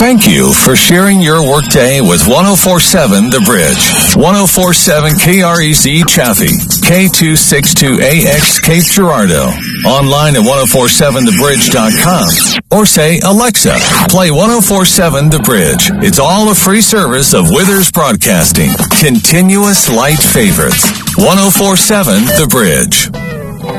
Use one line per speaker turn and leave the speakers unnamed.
Thank you for sharing your workday with 1047 The Bridge. 1047 KREC Chaffee, K262AX Cape Girardeau. Online at 1047thebridge.com. Or say, Alexa, play 1047 The Bridge. It's all a free service of Withers Broadcasting. Continuous light favorites. 1047 The Bridge.